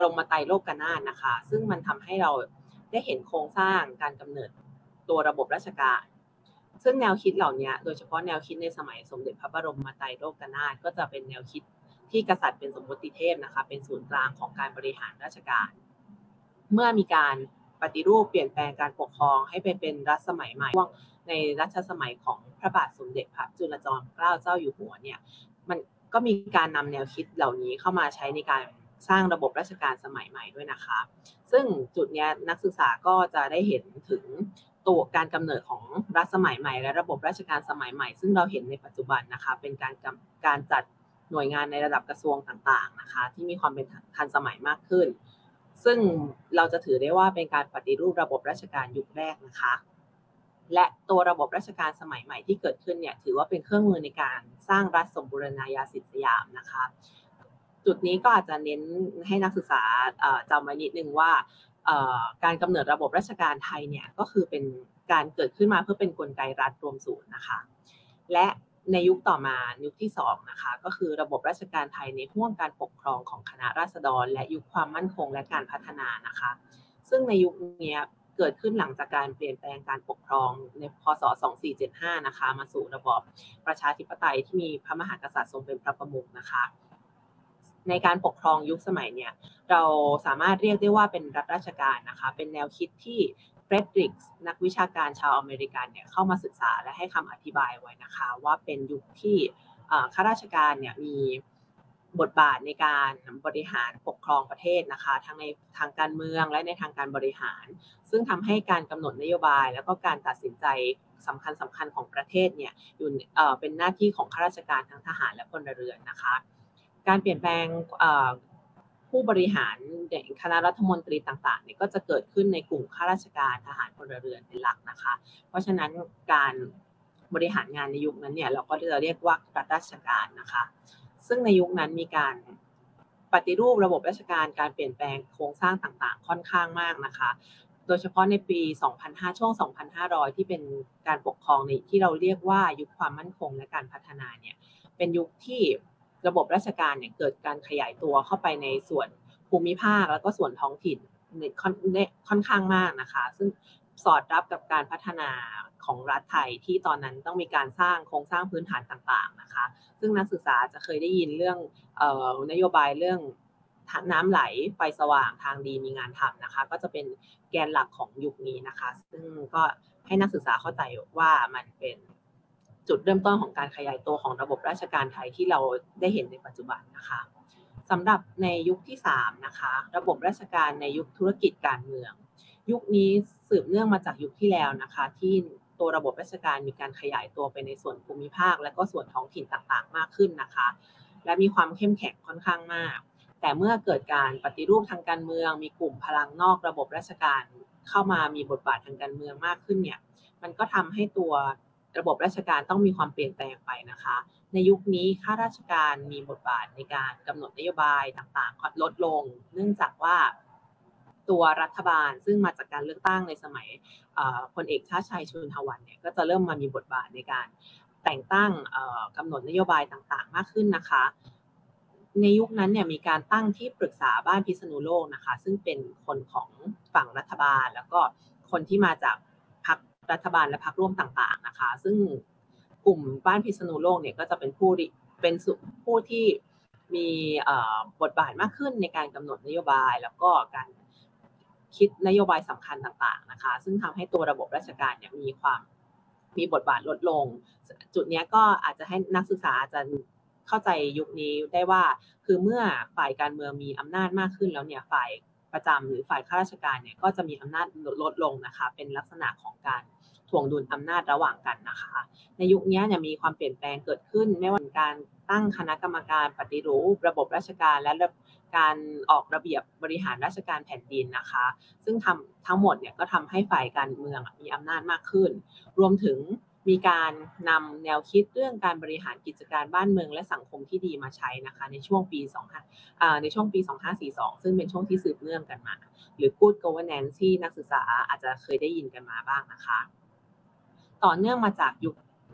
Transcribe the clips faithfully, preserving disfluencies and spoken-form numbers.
รมไตรโลกนาถนะคะซึ่งมันทำให้เราได้เห็นโครงสร้างการกำเนิดตัวระบบราชการซึ่งแนวคิดเหล่านี้โดยเฉพาะแนวคิดในสมัยสมเด็จพระบรมไตรโลกนาถก็จะเป็นแนวคิดที่กษัตริย์เป็นสมมติเทพนะคะเป็นศูนย์กลางของการบริหารราชการเมื่อมีการปฏิรูปเปลี่ยนแปลงการปกครองให้ไปเป็นรัฐสมัยใหม่ในรัชสมัยของพระบาทสมเด็จพระจุลจอมเกล้าเจ้าอยู่หัวเนี่ยมันก็มีการนำแนวคิดเหล่านี้เข้ามาใช้ในการสร้างระบบราชการสมัยใหม่ด้วยนะคะซึ่งจุดนี้นักศึกษาก็จะได้เห็นถึงตัวการกำเนิดของรัฐสมัยใหม่และระบบราชการสมัยใหม่ซึ่งเราเห็นในปัจจุบันนะคะเป็นการการจัดหน่วยงานในระดับกระทรวงต่างๆนะคะที่มีความเป็นทันสมัยมากขึ้นซึ่งเราจะถือได้ว่าเป็นการปฏิรูประบบราชการยุคแรกนะคะและตัวระบบราชการสมัยใหม่ที่เกิดขึ้นเนี่ยถือว่าเป็นเครื่องมือในการสร้างรัฐสมบูรณาญาสิทธิสยามนะคะจุดนี้ก็อาจจะเน้นให้นักศึกษาจำไว้นิดนึงว่าการกำเนิดระบบราชการไทยเนี่ยก็คือเป็นการเกิดขึ้นมาเพื่อเป็นกลไกรัฐรวมศูนย์นะคะและในยุคต่อมายุคที่สองนะคะก็คือระบบราชการไทยในห่วงการปกครองของคณะราษฎรและยุคความมั่นคงและการพัฒนานะคะซึ่งในยุคนี้เกิดขึ้นหลังจากการเปลี่ยนแปลงการปกครองในพ.ศ. สองพันสี่ร้อยเจ็ดสิบห้านะคะมาสู่ระบอบประชาธิปไตยที่มีพระมหากษัตริย์ทรงเป็นพระประมุขนะคะในการปกครองยุคสมัยเนี่ยเราสามารถเรียกได้ว่าเป็นรัฐราชการนะคะเป็นแนวคิดที่เฟรดริกส์นักวิชาการชาวอเมริกันเนี่ยเข้ามาศึกษาและให้คำอธิบายไว้นะคะว่าเป็นยุคที่ข้าราชการเนี่ยมีบทบาทในการบริหารปกครองประเทศนะคะทั้งในทางการเมืองและในทางการบริหารซึ่งทำให้การกำหนดนโยบายแล้วก็การตัดสินใจสำคัญสำคัญของประเทศเนี่ยอยู่เป็นหน้าที่ของข้าราชการทั้งทหารและพลเรือนนะคะการเปลี่ยนแปลงผู้บริหารคณะรัฐมนตรีต่างๆเนี่ยก็จะเกิดขึ้นในกลุ่มข้าราชการทหารพลเรือนเป็นหลักนะคะเพราะฉะนั้นการบริหารงานในยุคนั้นเนี่ยเราก็จะเรียกว่ารัฐราชการนะคะซึ่งในยุคนั้นมีการปฏิรูประบบราชการการเปลี่ยนแปลงโครงสร้างต่างๆค่อนข้างมากนะคะโดยเฉพาะในปีสองพันห้าช่วงสองพันห้าร้อยที่เป็นการปกครองในที่เราเรียกว่ายุคความมั่นคงและการพัฒนาเนี่ยเป็นยุคที่ระบบราชการเนี่ยเกิดการขยายตัวเข้าไปในส่วนภูมิภาคแล้วก็ส่วนท้องถิ่นค่อนข้างมากนะคะซึ่งสอดรับกับการพัฒนาของรัฐไทยที่ตอนนั้นต้องมีการสร้างโครงสร้างพื้นฐานต่างๆนะคะซึ่งนักศึกษาจะเคยได้ยินเรื่องเอ่อนโยบายเรื่องน้ำไหลไฟสว่างทางดีมีงานทำนะคะก็จะเป็นแกนหลักของยุคนี้นะคะซึ่งก็ให้นักศึกษาเข้าใจว่ามันเป็นจุดเริ่มต้นของการขยายตัวของระบบราชการไทยที่เราได้เห็นในปัจจุบันนะคะสำหรับในยุคที่สามนะคะระบบราชการในยุคธุรกิจการเมืองยุคนี้สืบเนื่องมาจากยุคที่แล้วนะคะที่ตัวระบบราชการมีการขยายตัวไปในส่วนภูมิภาคและก็ส่วนท้องถิ่นต่างๆมากขึ้นนะคะและมีความเข้มแข็งค่อนข้างมากแต่เมื่อเกิดการปฏิรูปทางการเมืองมีกลุ่มพลังนอกระบบราชการเข้ามามีบทบาททางการเมืองมากขึ้นเนี่ยมันก็ทำให้ตัวระบบราชการต้องมีความเปลี่ยนแปลงไปนะคะในยุคนี้ข้าราชการมีบทบาทในการกำหนดนโยบายต่างๆลดลงเนื่องจากว่าตัวรัฐบาลซึ่งมาจากการเลือกตั้งในสมัยพลเอกชาติชายชุนทวันเนี่ยก็จะเริ่มมามีบทบาทในการแต่งตั้งกำหนดนโยบายต่างๆมากขึ้นนะคะในยุคนั้นเนี่ยมีการตั้งที่ปรึกษาบ้านพิษณุโลกนะคะซึ่งเป็นคนของฝั่งรัฐบาลแล้วก็คนที่มาจากพรรครัฐบาลและพรรคร่วมต่างๆนะคะซึ่งกลุ่มบ้านพิษณุโลกเนี่ยก็จะเป็นผู้เป็นผู้ที่มีบทบาทมากขึ้นในการกำหนดนโยบายแล้วก็การคิดนโยบายสำคัญต่างๆนะคะซึ่งทำให้ตัวระบบราชการเนี่ยมีความมีบทบาทลดลงจุดนี้ก็อาจจะให้นักศึกษาอาจจะเข้าใจยุคนี้ได้ว่าคือเมื่อฝ่ายการเมืองมีอำนาจมากขึ้นแล้วเนี่ยฝ่ายประจำหรือฝ่ายข้าราชการเนี่ยก็จะมีอำนาจลดลงนะคะเป็นลักษณะของการถ่วงดุลอำนาจระหว่างกันนะคะในยุคนี้เนี่ยมีความเปลี่ยนแปลงเกิดขึ้นไม่ว่าการตั้งคณะกรรมการปฏิรูประบบราชการและการออกระเบียบบริหารราชการแผ่นดินนะคะซึ่งทำทั้งหมดเนี่ยก็ทำให้ฝ่ายการเมืองมีอำนาจมากขึ้นรวมถึงมีการนำแนวคิดเรื่องการบริหารกิจการบ้านเมืองและสังคมที่ดีมาใช้นะคะในช่วงปีสองพันอ่าในช่วงปีสองพันห้าร้อยสี่สิบสองซึ่งเป็นช่วงที่สืบเนื่องกันมาหรือ Good Governance ที่นักศึกษาอาจจะเคยได้ยินกันมาบ้างนะคะต่อเนื่องมาจากยุค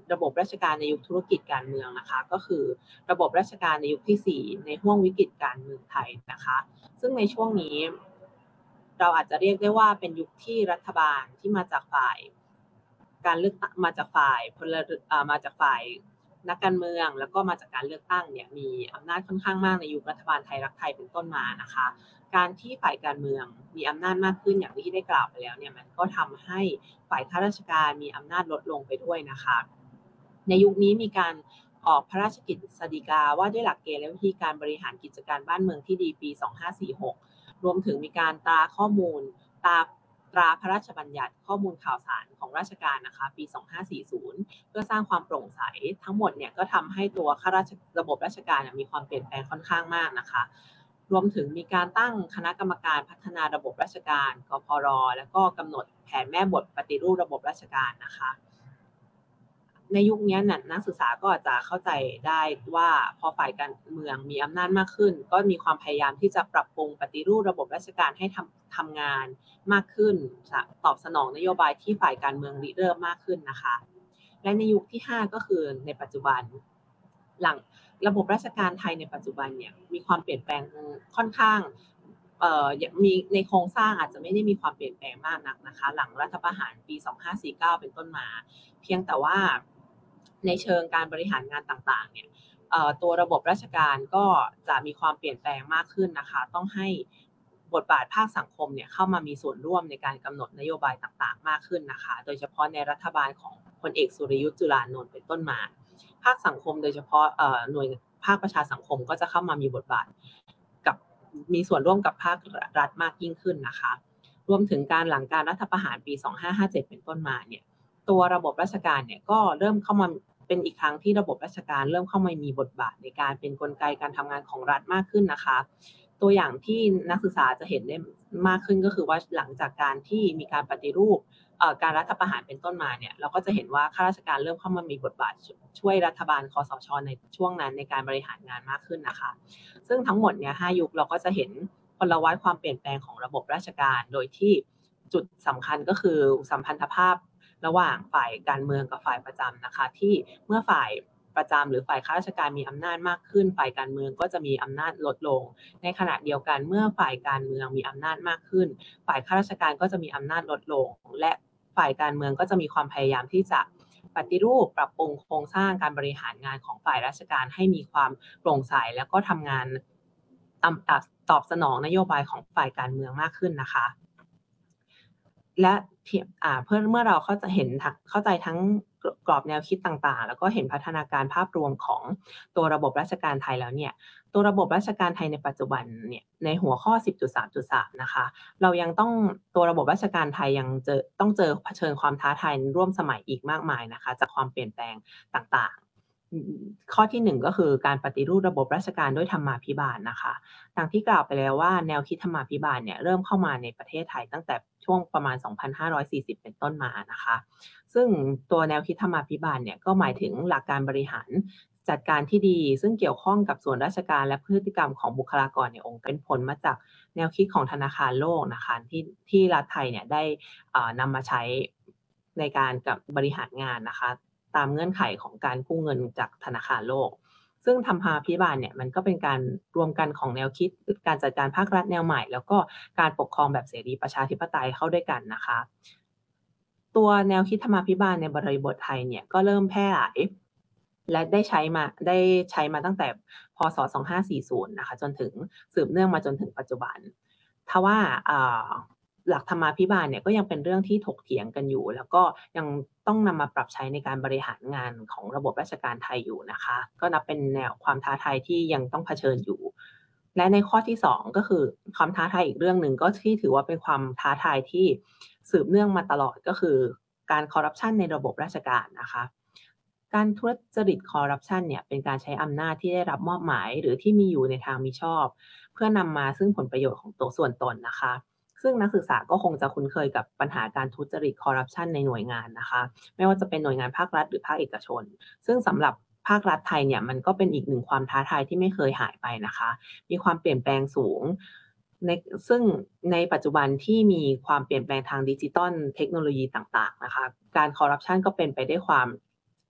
ระบบราชการในยุคธุรกิจการเมืองนะคะก็คือระบบราชการในยุคที่สี่ในห้วงวิกฤตการเมืองไทยนะคะซึ่งในช่วงนี้เราอาจจะเรียกได้ว่าเป็นยุคที่รัฐบาลที่มาจากฝ่ายการเลือกมาจากฝ่ายพลเรือนมาจากฝ่ายนักการเมืองแล้วก็มาจากการเลือกตั้งเนี่ยมีอำนาจค่อนข้างมากในยุครัฐบาลไทยรักไทยเป็นต้นมานะคะการที่ฝ่ายการเมืองมีอำนาจมากขึ้นอย่างที่ได้กล่าวไปแล้วเนี่ยมันก็ทำให้ฝ่ายข้าราชการมีอำนาจลดลงไปด้วยนะคะในยุคนี้มีการออกพระราชกฤษฎีกาว่าด้วยหลักเกณฑ์และวิธีการบริหารกิจการบ้านเมืองที่ดีปีสองพันห้าร้อยสี่สิบหกรวมถึงมีการตราข้อมูลตราตราพระราชบัญญัติข้อมูลข่าวสารของราชการนะคะปีสองพันห้าร้อยสี่สิบเพื่อสร้างความโปร่งใสทั้งหมดเนี่ยก็ทำให้ตัวข้าราชระบบราชการมีความเปลี่ยนแปลงค่อนข้างมากนะคะรวมถึงมีการตั้งคณะกรรมการพัฒนาระบบราชการกพรแล้วก็กำหนดแผนแม่บทปฏิรูประบบราชการนะคะในยุคนี้นักศึกษาก็อาจจะเข้าใจได้ว่าพอฝ่ายการเมืองมีอำนาจมากขึ้นก็มีความพยายามที่จะปรับปรุงปฏิรูประบบราชการให้ทำทำงานมากขึ้นตอบสนองนโยบายที่ฝ่ายการเมืองริเริ่มมากขึ้นนะคะและในยุคที่ห้าก็คือในปัจจุบันหลังระบบราชการไทยในปัจจุบันเนี่ยมีความเปลี่ยนแปลงค่อนข้างเอ่อมีในโครงสร้างอาจจะไม่ได้มีความเปลี่ยนแปลงมากนักนะคะหลังรัฐประหารปีสองพันห้าร้อยสี่สิบเก้าเป็นต้นมาเพียงแต่ว่าในเชิงการบริหารงานต่างๆเนี่ยตัวระบบราชการก็จะมีความเปลี่ยนแปลงมากขึ้นนะคะต้องให้บทบาทภาคสังคมเนี่ยเข้ามามีส่วนร่วมในการกำหนดนโยบายต่างๆมากขึ้นนะคะโดยเฉพาะในรัฐบาลของพลเอกสุรยุทธ์จุลานนท์เป็นต้นมาภาคสังคมโดยเฉพาะหน่วยภาคประชาสังคมก็จะเข้ามามีบทบาทกับมีส่วนร่วมกับภาครัฐมากยิ่งขึ้นนะคะรวมถึงการหลังการรัฐประหารปีสองพันห้าร้อยห้าสิบเจ็ดเป็นต้นมาเนี่ยตัวระบบราชการเนี่ยก็เริ่มเข้ามาเป็นอีกครั้งที่ระบบราชการเริ่มเข้ามามีบทบาทในการเป็นกลไกการทำงานของรัฐมากขึ้นนะคะตัวอย่างที่นักศึกษาจะเห็นได้มากขึ้นก็คือว่าหลังจากการที่มีการปฏิรูปการรัฐประหารเป็นต้นมาเนี่ยเราก็จะเห็นว่าข้าราชการเริ่มเข้ามามีบทบาทช่วยรัฐบาลคสช.ในช่วงนั้นในการบริหารงานมากขึ้นนะคะซึ่งทั้งหมดเนี่ยห้ายุคเราก็จะเห็นพลวัตความเปลี่ยนแปลงของระบบราชการโดยที่จุดสำคัญก็คือสัมพันธภาพระหว่างฝ่ายการเมืองกับฝ่ายประจำนะคะที่เมื่อฝ่ายประจำหรือฝ่ายข้าราชการมีอำนาจมากขึ้นฝ่ายการเมืองก็จะมีอำนาจลดลงในขณะเดียวกันเมื่อฝ่ายการเมืองมีอำนาจมากขึ้นฝ่ายข้าราชการก็จะมีอำนาจลดลงและฝ่ายการเมืองก็จะมีความพยายามที่จะปฏิรูปปรับปรุงโครงสร้างการบริหารงานของฝ่ายราชการให้มีความโปร่งใสแล้วก็ทำงานตอบสนองนโยบายของฝ่ายการเมืองมากขึ้นนะคะและเพื่อเมื่อเราเข้าใจเห็นเข้าใจทั้งกรอบแนวคิดต่างๆแล้วก็เห็นพัฒนาการภาพรวมของตัวระบบราชการไทยแล้วเนี่ยตัวระบบราชการไทยในปัจจุบันเนี่ยในหัวข้อ สิบจุดสามจุดสาม นะคะเรายังต้องตัวระบบราชการไทยยังเจอต้องเจอเผชิญความท้าทายร่วมสมัยอีกมากมายนะคะจากความเปลี่ยนแปลงต่างๆข้อที่หนึ่งก็คือการปฏิรูประบบราชการด้วยธรรมาภิบาลนะคะดังที่กล่าวไปแล้วว่าแนวคิดธรรมาภิบาลเนี่ยเริ่มเข้ามาในประเทศไทยตั้งแต่ช่วงประมาณสองพันห้าร้อยสี่สิบเป็นต้นมานะคะซึ่งตัวแนวคิดธรรมาภิบาลเนี่ยก็หมายถึงหลักการบริหารจัดการที่ดีซึ่งเกี่ยวข้องกับส่วนราชการและพฤติกรรมของบุคลากรในองค์เป็นผลมาจากแนวคิดของธนาคารโลกนะคะที่ที่รัฐไทยเนี่ยได้นำมาใช้ในการกับบริหารงานนะคะตามเงื่อนไขของการกู้เงินจากธนาคารโลกซึ่งธรรมาภิบาลเนี่ยมันก็เป็นการรวมกันของแนวคิดการจัดการภาครัฐแนวใหม่แล้วก็การปกครองแบบเสรีประชาธิปไตยเข้าด้วยกันนะคะตัวแนวคิดธรรมาภิบาลในบริบทไทยเนี่ยก็เริ่มแพร่หลายและได้ใช้มาได้ใช้มาตั้งแต่พ.ศ. สองพันห้าร้อยสี่สิบนะคะจนถึงสืบเนื่องมาจนถึงปัจจุบันทว่าหลักธรรมาภิบาลเนี่ยก็ยังเป็นเรื่องที่ถกเถียงกันอยู่แล้วก็ยังต้องนำมาปรับใช้ในการบริหารงานของระบบราชการไทยอยู่นะคะก็นับเป็นแนวความท้าทายที่ยังต้องเผชิญอยู่และในข้อที่สองก็คือความท้าทายอีกเรื่องหนึ่งก็ที่ถือว่าเป็นความท้าทายที่สืบเนื่องมาตลอดก็คือการคอร์รัปชันในระบบราชการนะคะการทุจริตคอร์รัปชันเนี่ยเป็นการใช้อำนาจที่ได้รับมอบหมายหรือที่มีอยู่ในทางมิชอบเพื่อนำมาซึ่งผลประโยชน์ของตัวส่วนตนนะคะซึ่งนักศึกษาก็คงจะคุ้นเคยกับปัญหาการทุจริตคอร์รัปชันในหน่วยงานนะคะไม่ว่าจะเป็นหน่วยงานภาครัฐหรือภาคเอกชนซึ่งสำหรับภาครัฐไทยเนี่ยมันก็เป็นอีกหนึ่งความท้าทายที่ไม่เคยหายไปนะคะมีความเปลี่ยนแปลงสูงในซึ่งในปัจจุบันที่มีความเปลี่ยนแปลงทางดิจิทัลเทคโนโลยีต่างๆนะคะการคอร์รัปชันก็เป็นไปด้วยความ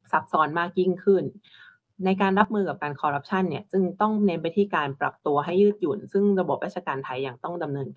ซับซ้อนมากยิ่งขึ้น ในการรับมือกับการคอร์รัปชันเนี่ยจึงต้องเน้นไปที่การปรับตัวให้ยืดหยุ่น ซึ่งระบบราชการไทยยังต้องดำเนิน